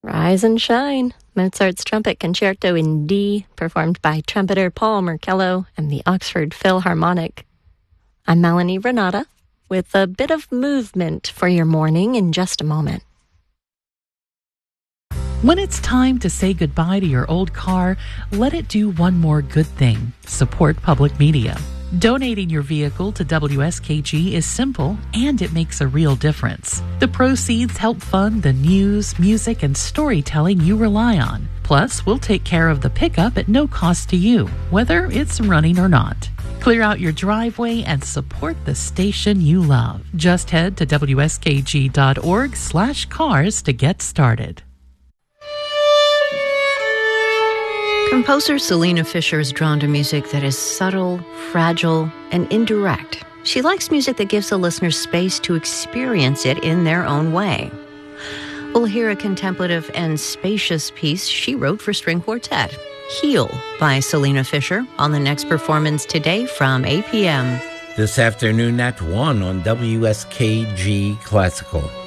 Rise and Shine, Mozart's Trumpet Concerto in D, performed by trumpeter Paul Merkello and the Oxford Philharmonic. I'm Melanie Renata, with a bit of movement for your morning in just a moment. When it's time to say goodbye to your old car, let it do one more good thing. Support public media. Donating your vehicle to WSKG is simple, and it makes a real difference. The proceeds help fund the news, music, and storytelling you rely on. Plus, we'll take care of the pickup at no cost to you, whether it's running or not. Clear out your driveway and support the station you love. Just head to wskg.org/cars to get started. Composer Selena Fisher is drawn to music that is subtle, fragile, and indirect. She likes music that gives the listener space to experience it in their own way. We'll hear a contemplative and spacious piece she wrote for string quartet, Heal by Selena Fisher, on the next performance today from 8 p.m. This afternoon at 1 on WSKG Classical.